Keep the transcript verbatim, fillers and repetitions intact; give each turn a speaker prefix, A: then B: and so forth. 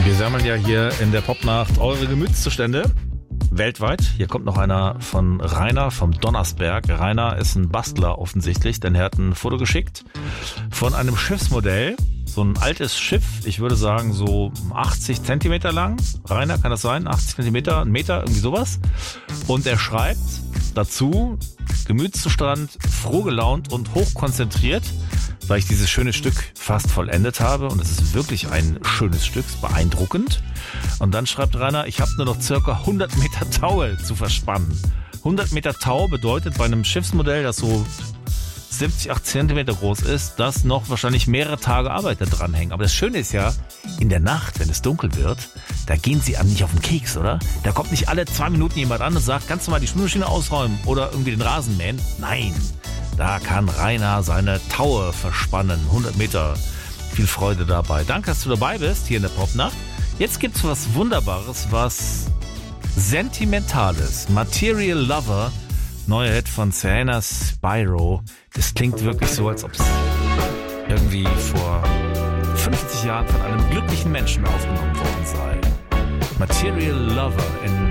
A: Wir sammeln ja hier in der Popnacht eure Gemütszustände weltweit. Hier kommt noch einer von Rainer vom Donnersberg. Rainer ist ein Bastler offensichtlich, denn er hat ein Foto geschickt von einem Schiffsmodell. So ein altes Schiff, ich würde sagen so achtzig Zentimeter lang. Rainer, kann das sein? achtzig Zentimeter, ein Meter, irgendwie sowas. Und er schreibt dazu, Gemütszustand, froh gelaunt und hochkonzentriert, weil ich dieses schöne Stück fast vollendet habe. Und es ist wirklich ein schönes Stück, beeindruckend. Und dann schreibt Rainer, ich habe nur noch circa hundert Meter Taue zu verspannen. hundert Meter Tau bedeutet bei einem Schiffsmodell, das so siebzig, achtzig Zentimeter groß ist, dass noch wahrscheinlich mehrere Tage Arbeit da dran hängen. Aber das Schöne ist ja, in der Nacht, wenn es dunkel wird, da gehen sie einem nicht auf den Keks, oder? Da kommt nicht alle zwei Minuten jemand an und sagt, kannst du mal die Spülmaschine ausräumen oder irgendwie den Rasen mähen? Nein, da kann Rainer seine Taue verspannen. hundert Meter. Viel Freude dabei. Danke, dass du dabei bist hier in der Popnacht. Jetzt gibt's was Wunderbares, was Sentimentales. Material Lover, neuer Hit von Serena Spyro. Das klingt wirklich so, als ob es irgendwie vor fünfzig Jahren von einem glücklichen Menschen aufgenommen worden sei. Material Lover in